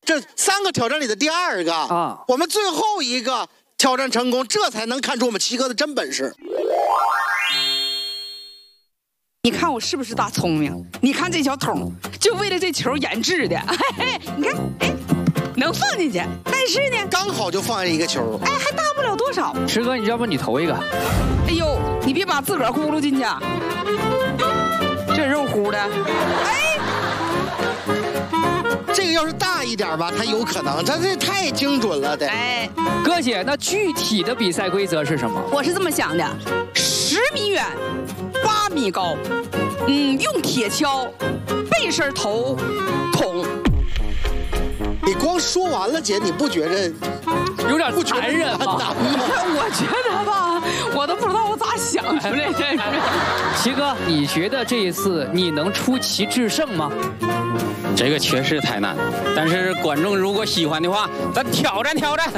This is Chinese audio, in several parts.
这3个挑战里的第2个啊， 我们最后一个挑战成功，这才能看出我们齐哥的真本事。 你看我是不是大聪明？你看这小桶，就为了这球研制的。嘿嘿，你看，哎，能放进去，但是呢， 刚好就放下一个球， 哎，还大不了多少。 石哥，你要不你投一个？ 哎呦，你别把自个儿咕噜进去，这肉乎的。哎， 这个要是大一点吧，它有可能，这太精准了的。 哎， 哥姐，那具体的比赛规则是什么？ 我是这么想的：10米远，8米高，用铁锹背身投桶。 你光说完了，姐，你不觉着有点残忍吗？ 我觉得吧，我都不知道我咋想出来这个。 齐哥，你觉得这一次你能出奇制胜吗？ 这个确实太难，但是观众如果喜欢的话，咱挑战挑战。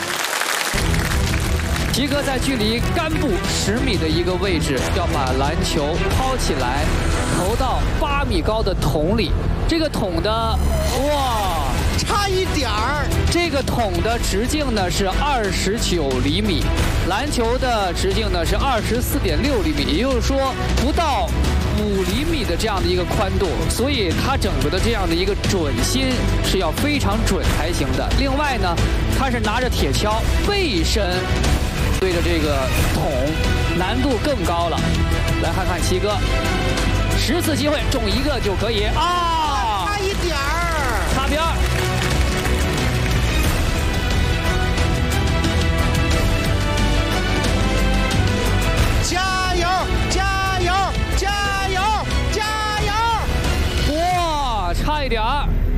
齐哥在距离杆部10米的一个位置，要把篮球抛起来，投到8米高的桶里。这个桶的，哇， 差一点儿。 这个桶的直径呢是29厘米，篮球的直径呢是24.6厘米，也就是说不到5厘米的这样的一个宽度，所以它整个的这样的一个准心是要非常准才行的。另外呢，它是拿着铁锹背身对着这个桶，难度更高了。来看看齐哥，10次机会中1个就可以啊， 差一点儿， 擦边。 加油！加油！加油！加油！ 哇，差一点儿。